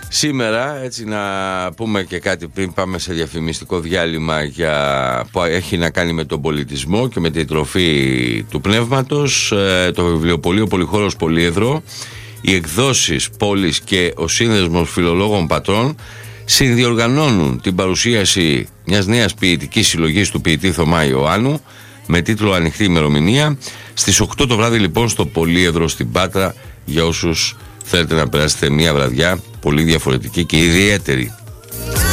Σήμερα, έτσι να πούμε και κάτι πριν πάμε σε διαφημιστικό διάλειμμα που έχει να κάνει με τον πολιτισμό και με την τροφή του πνεύματος. Το βιβλιοπωλείο Πολυχώρος Πολύεδρο, οι εκδόσεις Πόλης και ο Σύνδεσμος Φιλολόγων Πατρών συνδιοργανώνουν την παρουσίαση μιας νέας ποιητικής συλλογής του ποιητή Θωμά Ιωάννου με τίτλο Ανοιχτή ημερομηνία, στις 8 το βράδυ λοιπόν στο Πολύεδρο στην Πάτρα, για όσους θέλετε να περάσετε μια βραδιά πολύ διαφορετική και ιδιαίτερη.